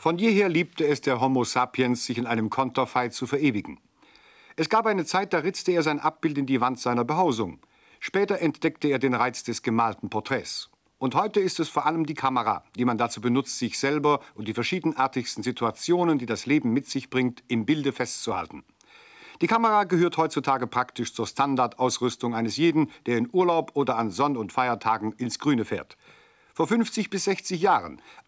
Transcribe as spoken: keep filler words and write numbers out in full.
Von jeher liebte es der Homo sapiens, sich in einem Konterfei zu verewigen. Es gab eine Zeit, da ritzte er sein Abbild in die Wand seiner Behausung. Später entdeckte er den Reiz des gemalten Porträts. Und heute ist es vor allem die Kamera, die man dazu benutzt, sich selber und die verschiedenartigsten Situationen, die das Leben mit sich bringt, im Bilde festzuhalten. Die Kamera gehört heutzutage praktisch zur Standardausrüstung eines jeden, der in Urlaub oder an Sonn- und Feiertagen ins Grüne fährt. Vor fünfzig bis sechzig Jahren